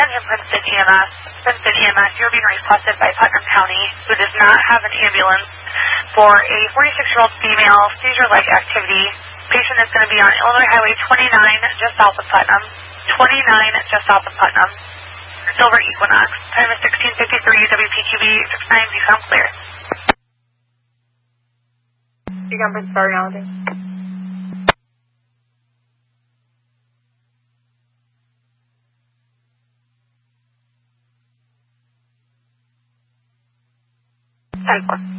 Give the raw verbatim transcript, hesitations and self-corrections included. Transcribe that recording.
Attention Princeton E M S. Princeton E M S, you're being requested by Putnam County, who does not have an ambulance, for a forty-six-year-old female seizure-like activity. Patient is going to be on Illinois Highway twenty-nine, just south of Putnam. twenty-nine, just south of Putnam. Silver Equinox. Time is sixteen fifty-three, W P Q B six nine, you sound clear. You got Princeton Cardiology. ten four.